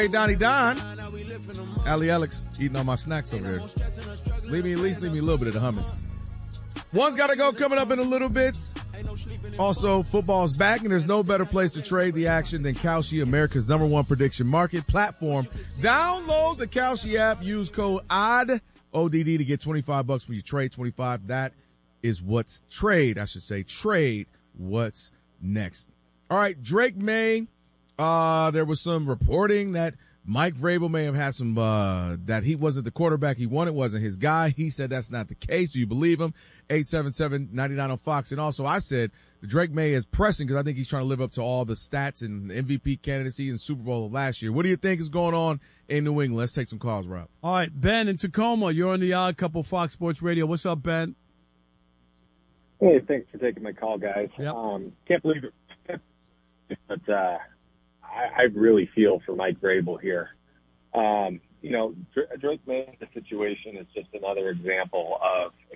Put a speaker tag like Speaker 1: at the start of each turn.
Speaker 1: Hey, Donnie Don. Ali Alex eating all my snacks over there. At least leave me a little bit of the hummus. One's got to go coming up in a little bit. Also, football's back, and there's no better place to trade the action than Kalshi, America's #1 prediction market platform. Download the Kalshi app. Use code ODD, ODD, to get $25 when you trade 25. That is what's trade what's next. All right, Drake May. There was some reporting that Mike Vrabel may have had some, that he wasn't the quarterback he wanted, wasn't his guy. He said that's not the case. Do you believe him? 877-99 on Fox. And also I said the Drake May is pressing because I think he's trying to live up to all the stats and MVP candidacy and Super Bowl of last year. What do you think is going on in New England? Let's take some calls, Rob.
Speaker 2: All right, Ben in Tacoma. You're on the Odd Couple Fox Sports Radio. What's up, Ben?
Speaker 3: Hey, thanks for taking my call, guys.
Speaker 2: Yep.
Speaker 3: Can't believe it, but I really feel for Mike Vrabel here. Drake May's situation is just another example of